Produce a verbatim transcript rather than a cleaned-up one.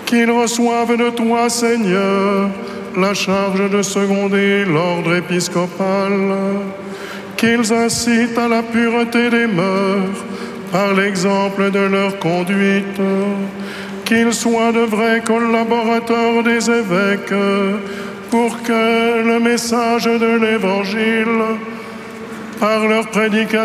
qu'ils reçoivent de toi, Seigneur, la charge de seconder l'ordre épiscopal, qu'ils incitent à la pureté des mœurs par l'exemple de leur conduite, qu'ils soient de vrais collaborateurs des évêques pour que le message de l'Évangile, par leur prédication,